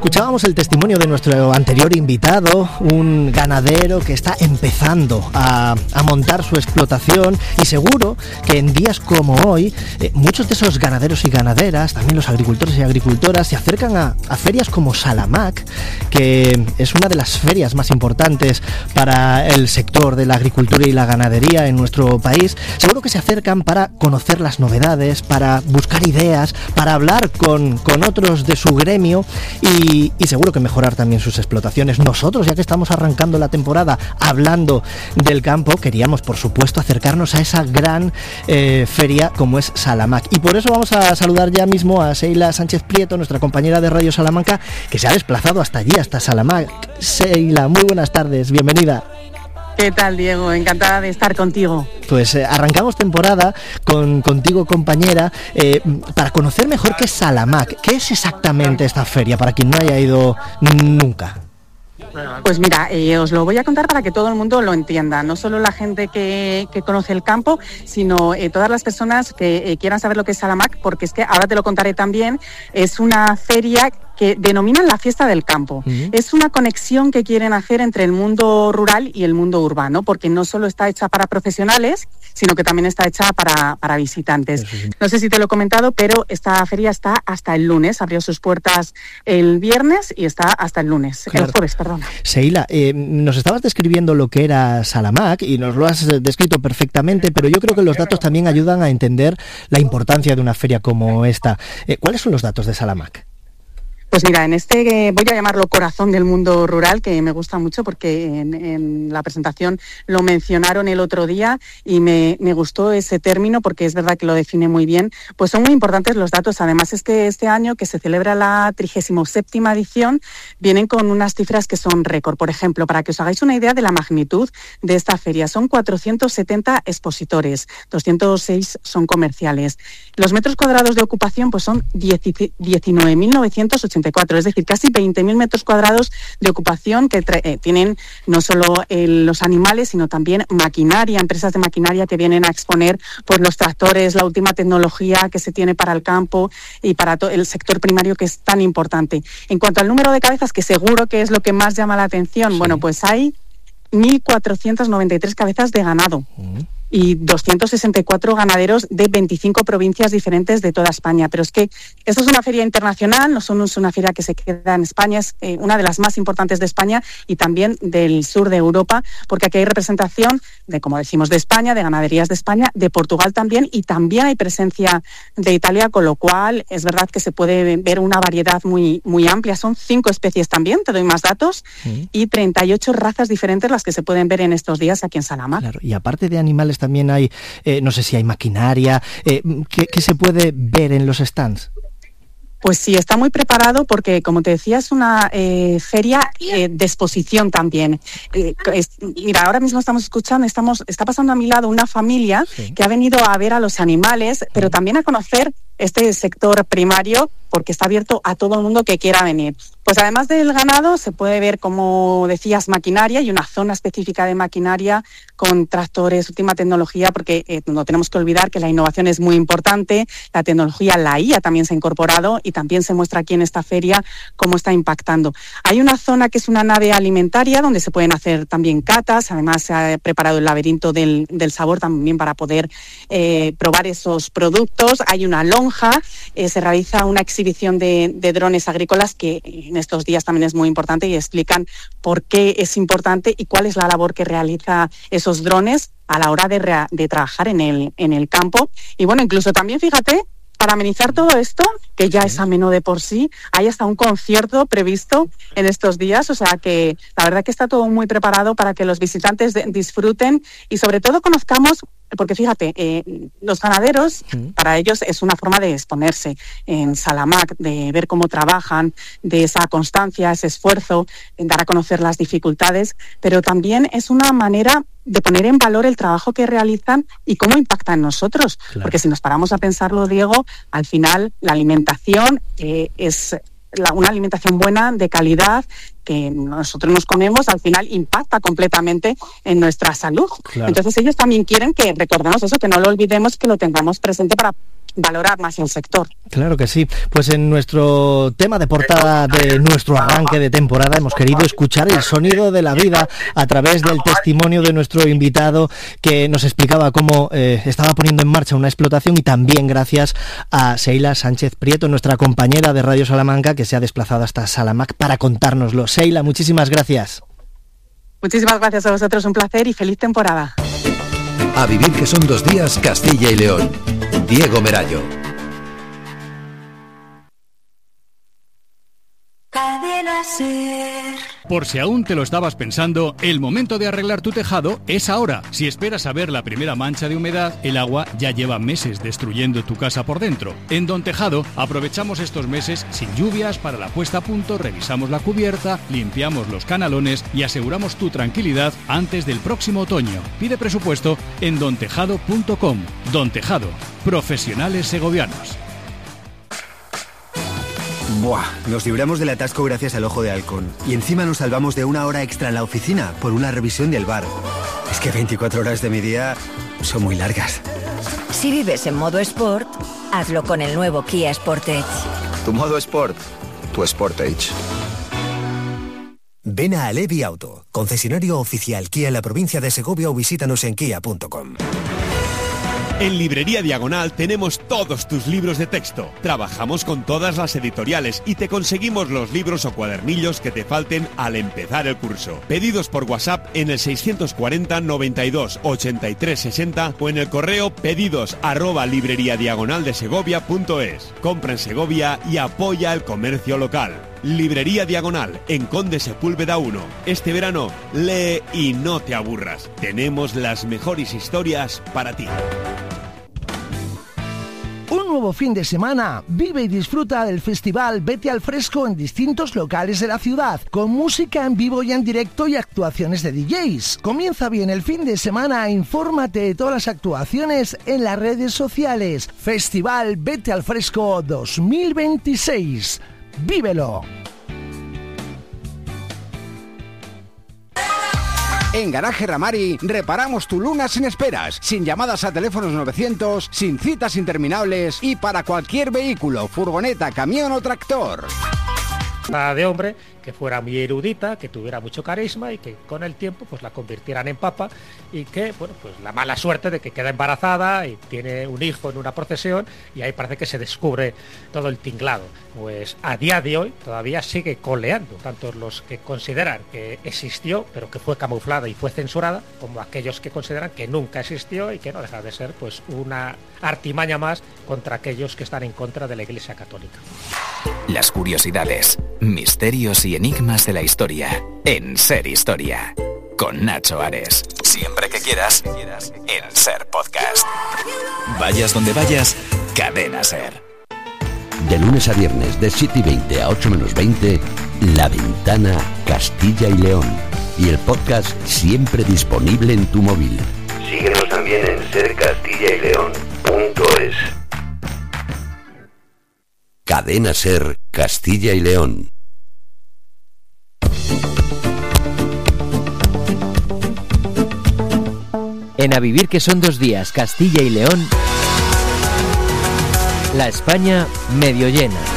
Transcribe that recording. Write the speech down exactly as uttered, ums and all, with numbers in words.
escuchábamos el testimonio de nuestro anterior invitado, un ganadero que está empezando a, a montar su explotación, y seguro que en días como hoy eh, muchos de esos ganaderos y ganaderas, también los agricultores y agricultoras, se acercan a, a ferias como Salamac, que es una de las ferias más importantes para el sector de la agricultura y la ganadería en nuestro país. Seguro que se acercan para conocer las novedades, para buscar ideas, para hablar con, con otros de su gremio y, y seguro que mejorar también sus explotaciones. Nosotros, ya que estamos arrancando la temporada hablando del campo, queríamos por supuesto acercarnos a esa gran eh, feria como es Salamac, y por eso vamos a saludar ya mismo a Seila Sánchez Prieto, nuestra compañera de Radio Salamanca, que se ha desplazado hasta allí, hasta Salamac. Seila, muy buenas tardes, bienvenida. ¿Qué tal, Diego? Encantada de estar contigo. Pues eh, arrancamos temporada con contigo, compañera, eh, para conocer mejor qué es Salamac. ¿Qué es exactamente esta feria, para quien no haya ido nunca? Pues mira, eh, os lo voy a contar para que todo el mundo lo entienda, no solo la gente que, que conoce el campo, sino eh, todas las personas que eh, quieran saber lo que es Salamac, porque es que ahora te lo contaré también. Es una feria que denominan la fiesta del campo. Uh-huh. Es una conexión que quieren hacer entre el mundo rural y el mundo urbano, porque no solo está hecha para profesionales, sino que también está hecha para, para visitantes. Sí. No sé si te lo he comentado, pero esta feria está hasta el lunes. Abrió sus puertas el viernes y está hasta el lunes, claro. El jueves, perdona. Seila, eh, nos estabas describiendo lo que era Salamac y nos lo has descrito perfectamente, pero yo creo que los datos también ayudan a entender la importancia de una feria como esta. Eh, ¿Cuáles son los datos de Salamac? Pues mira, en este, voy a llamarlo corazón del mundo rural, que me gusta mucho porque en, en la presentación lo mencionaron el otro día y me, me gustó ese término porque es verdad que lo define muy bien. Pues son muy importantes los datos. Además es que este año, que se celebra la trigésima séptima edición, vienen con unas cifras que son récord. Por ejemplo, para que os hagáis una idea de la magnitud de esta feria, son cuatrocientos setenta expositores, doscientos seis son comerciales. Los metros cuadrados de ocupación pues son diecinueve mil novecientos ochenta y cuatro, es decir, casi veinte mil metros cuadrados de ocupación que tra- eh, tienen no solo eh, los animales, sino también maquinaria, empresas de maquinaria que vienen a exponer pues los tractores, la última tecnología que se tiene para el campo y para to- el sector primario, que es tan importante. En cuanto al número de cabezas, que seguro que es lo que más llama la atención, sí. Bueno, pues hay mil cuatrocientas noventa y tres cabezas de ganado. Uh-huh. Y doscientos sesenta y cuatro ganaderos de veinticinco provincias diferentes de toda España. Pero es que esto es una feria internacional, no solo es una feria que se queda en España, es eh, una de las más importantes de España y también del sur de Europa, porque aquí hay representación de, como decimos, de España, de ganaderías de España, de Portugal también, y también hay presencia de Italia, con lo cual es verdad que se puede ver una variedad muy, muy amplia. Son cinco especies también, te doy más datos, sí. Y treinta y ocho razas diferentes las que se pueden ver en estos días aquí en Salamac. Claro, y aparte de animales también hay, eh, no sé si hay maquinaria, eh, ¿qué, ¿qué se puede ver en los stands? Pues sí, está muy preparado porque, como te decía, es una eh, feria eh, de exposición también. Eh, es, mira, ahora mismo estamos escuchando, estamos, está pasando a mi lado una familia sí. que ha venido a ver a los animales, pero también a conocer este sector primario, porque está abierto a todo el mundo que quiera venir. Pues además del ganado se puede ver, como decías, maquinaria, y una zona específica de maquinaria con tractores, última tecnología, porque eh, no tenemos que olvidar que la innovación es muy importante, la tecnología, la I A también se ha incorporado y también se muestra aquí en esta feria cómo está impactando. Hay una zona que es una nave alimentaria donde se pueden hacer también catas, además se ha preparado el laberinto del, del sabor también para poder eh, probar esos productos. Hay una lonja, eh, se realiza una exhibición de, de drones agrícolas que en estos días también es muy importante y explican por qué es importante y cuál es la labor que realiza esos drones a la hora de, rea- de trabajar en el, en el campo. Y bueno, incluso también, fíjate, para amenizar todo esto, que ya es ameno de por sí, hay hasta un concierto previsto en estos días, o sea que la verdad que está todo muy preparado para que los visitantes de- disfruten y sobre todo conozcamos. Porque fíjate, eh, los ganaderos, sí. para ellos es una forma de exponerse en Salamac, de ver cómo trabajan, de esa constancia, ese esfuerzo, en dar a conocer las dificultades, pero también es una manera de poner en valor el trabajo que realizan y cómo impacta en nosotros. Claro. Porque si nos paramos a pensarlo, Diego, al final la alimentación eh, es... La, una alimentación buena, de calidad, que nosotros nos comemos al final impacta completamente en nuestra salud. Claro. Entonces ellos también quieren que recordemos eso, que no lo olvidemos, que lo tengamos presente para valorar más el sector. Claro que sí. Pues en nuestro tema de portada de nuestro arranque de temporada hemos querido escuchar el sonido de la vida a través del testimonio de nuestro invitado, que nos explicaba cómo eh, estaba poniendo en marcha una explotación, y también gracias a Seila Sánchez Prieto, nuestra compañera de Radio Salamanca, que se ha desplazado hasta Salamac para contárnoslo. Seila, muchísimas gracias. Muchísimas gracias a vosotros, un placer y feliz temporada. A vivir que son dos días, Castilla y León. Diego Merayo. Cadena Ser. Por si aún te lo estabas pensando, el momento de arreglar tu tejado es ahora. Si esperas a ver la primera mancha de humedad, el agua ya lleva meses destruyendo tu casa por dentro. En Don Tejado aprovechamos estos meses sin lluvias para la puesta a punto, revisamos la cubierta, limpiamos los canalones y aseguramos tu tranquilidad antes del próximo otoño. Pide presupuesto en don tejado punto com. Don Tejado, profesionales segovianos. Buah, nos libramos del atasco gracias al Ojo de Halcón. Y encima nos salvamos de una hora extra en la oficina por una revisión del bar. Es que veinticuatro horas de mi día son muy largas. Si vives en modo Sport, hazlo con el nuevo Kia Sportage. Tu modo Sport, tu Sportage. Ven a Alevi Auto, concesionario oficial Kia en la provincia de Segovia, o visítanos en kia punto com. En Librería Diagonal tenemos todos tus libros de texto. Trabajamos con todas las editoriales y te conseguimos los libros o cuadernillos que te falten al empezar el curso. Pedidos por WhatsApp en el seiscientos cuarenta, noventa y dos, ochenta y tres, sesenta o en el correo pedidos arroba libreriadiagonaldesegovia.es. Compra en Segovia y apoya el comercio local. Librería Diagonal, en Conde Sepúlveda uno. Este verano, lee y no te aburras. Tenemos las mejores historias para ti. Un nuevo fin de semana. Vive y disfruta del festival Vete al Fresco en distintos locales de la ciudad, con música en vivo y en directo y actuaciones de D Js. Comienza bien el fin de semana, infórmate de todas las actuaciones en las redes sociales. Festival Vete al Fresco dos mil veintiséis. ¡Vívelo! En Garaje Ramari reparamos tu Luna sin esperas, sin llamadas a teléfonos novecientos, sin citas interminables y para cualquier vehículo, furgoneta, camión o tractor. De hombre que fuera muy erudita, que tuviera mucho carisma y que con el tiempo pues la convirtieran en papa, y que, bueno, pues la mala suerte de que queda embarazada y tiene un hijo en una procesión, y ahí parece que se descubre todo el tinglado. Pues a día de hoy todavía sigue coleando, tanto los que consideran que existió pero que fue camuflada y fue censurada, como aquellos que consideran que nunca existió y que no deja de ser pues una artimaña más contra aquellos que están en contra de la Iglesia Católica. Las curiosidades, misterios y enigmas de la historia en Ser Historia, con Nacho Ares. Siempre que quieras, en Ser Podcast. Vayas donde vayas, Cadena Ser. De lunes a viernes, de siete y veinte a ocho menos veinte, La Ventana Castilla y León. Y el podcast siempre disponible en tu móvil. Síguenos también en ser castilla y león punto es. Cadena Ser Castilla y León. En A Vivir que son dos días, Castilla y León, la España medio llena.